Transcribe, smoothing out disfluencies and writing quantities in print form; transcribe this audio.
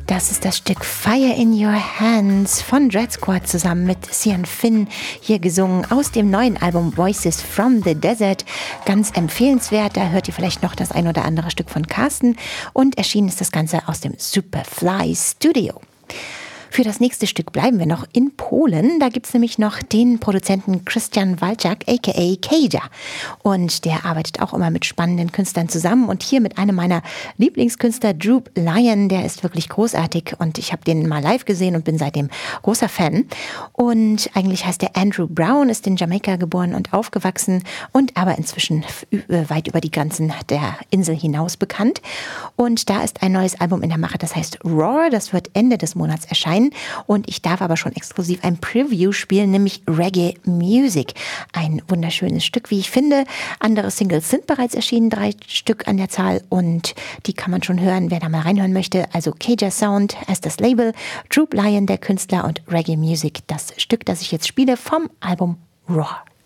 Das ist das Stück Fire in Your Hands von Dread Squad zusammen mit Cian Finn, hier gesungen aus dem neuen Album Voices from the Desert. Ganz empfehlenswert, da hört ihr vielleicht noch das ein oder andere Stück von Carsten. Und erschienen ist das Ganze aus dem Superfly Studio. Für das nächste Stück bleiben wir noch in Polen. Da gibt es nämlich noch den Produzenten Christian Walczak, a.k.a. Kaja. Und der arbeitet auch immer mit spannenden Künstlern zusammen. Und hier mit einem meiner Lieblingskünstler, Droop Lion. Der ist wirklich großartig. Und ich habe den mal live gesehen und bin seitdem großer Fan. Und eigentlich heißt er Andrew Brown, ist in Jamaika geboren und aufgewachsen. Und aber inzwischen weit über die Grenzen der Insel hinaus bekannt. Und da ist ein neues Album in der Mache, das heißt Roar. Das wird Ende des Monats erscheinen. Und ich darf aber schon exklusiv ein Preview spielen, nämlich Reggae Music. Ein wunderschönes Stück, wie ich finde. Andere Singles sind bereits erschienen, 3 Stück an der Zahl. Und die kann man schon hören, wer da mal reinhören möchte. Also Kaja Sound als das Label, Droop Lion der Künstler und Reggae Music das Stück, das ich jetzt spiele vom Album Roar.